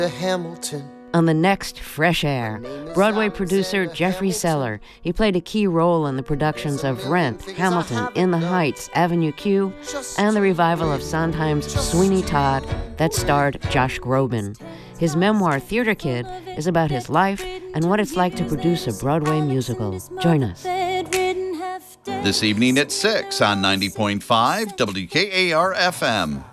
to Hamilton. On the next Fresh Air, Broadway producer Jeffrey Seller. He played a key role in the productions of Rent, Hamilton, In the Heights, Avenue Q, and the revival of Sondheim's Sweeney Todd that starred Josh Groban. His memoir, Theater Kid, is about his life and what it's like to produce a Broadway musical. Join us. This evening at 6 on 90.5 WKAR-FM.